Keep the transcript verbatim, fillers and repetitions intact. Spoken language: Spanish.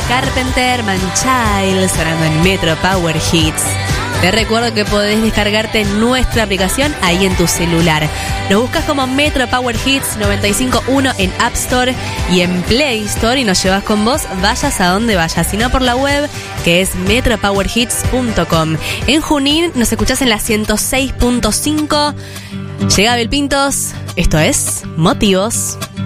Carpenter, Manchild, sonando en Metro Power Hits. Te recuerdo que podés descargarte nuestra aplicación ahí en tu celular. Nos buscas como Metro Power Hits noventa y cinco punto uno en App Store y en Play Store y nos llevas con vos, vayas a donde vayas, sino por la web que es metro power hits punto com. En Junín nos escuchás en la ciento seis punto cinco. Llega Abel Pintos, esto es Motivos.